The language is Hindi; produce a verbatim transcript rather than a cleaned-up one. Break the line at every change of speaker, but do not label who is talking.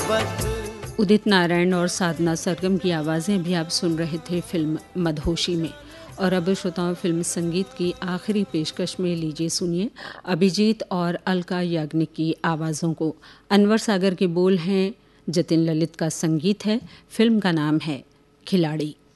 मोहब्बत।
उदित नारायण और साधना सरगम की आवाज़ें भी आप सुन रहे थे फिल्म मदहोशी में। और अब श्रोताओं, फिल्म संगीत की आखिरी पेशकश में लीजिए सुनिए अभिजीत और अलका याग्निक की आवाज़ों को। अनवर सागर के बोल हैं, जतिन ललित का संगीत है। फिल्म का नाम है खिलाड़ी।